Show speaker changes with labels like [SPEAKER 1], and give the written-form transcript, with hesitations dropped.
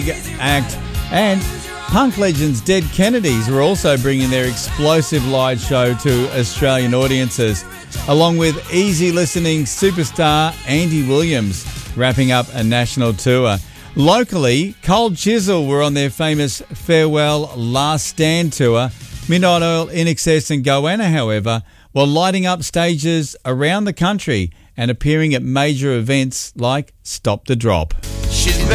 [SPEAKER 1] act, and punk legends Dead Kennedys were also bringing their explosive live show to Australian audiences, along with easy listening superstar Andy Williams wrapping up a national tour. Locally, Cold Chisel were on their famous Farewell Last Stand tour. Midnight Oil, INXS and Goanna, however, were lighting up stages around the country and appearing at major events like Stop the Drop.